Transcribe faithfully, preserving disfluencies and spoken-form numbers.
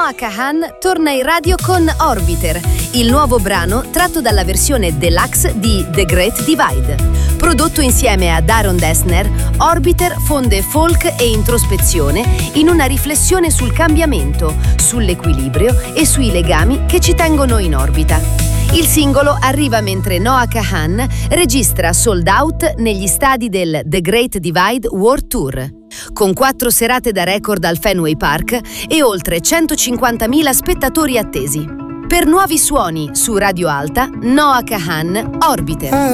Noah Kahan torna in radio con Orbiter, il nuovo brano tratto dalla versione deluxe di The Great Divide. Prodotto insieme a Daron Dessner, Orbiter fonde folk e introspezione in una riflessione sul cambiamento, sull'equilibrio e sui legami che ci tengono in orbita. Il singolo arriva mentre Noah Kahan registra sold out negli stadi del The Great Divide World Tour, con quattro serate da record al Fenway Park e oltre centocinquantamila spettatori attesi. Per nuovi suoni su Radio Alta, Noah Kahan, Orbiter.